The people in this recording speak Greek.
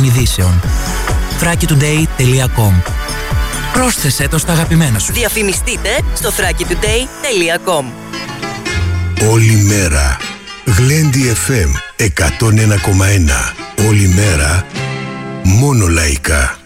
των ειδήσεων. thrakitoday.com. Πρόσθεσέ το στα αγαπημένα σου. Διαφημιστείτε στο thrakitoday.com. Όλη μέρα Γλέντι FM 101,1. Όλη μέρα μόνο λαϊκά.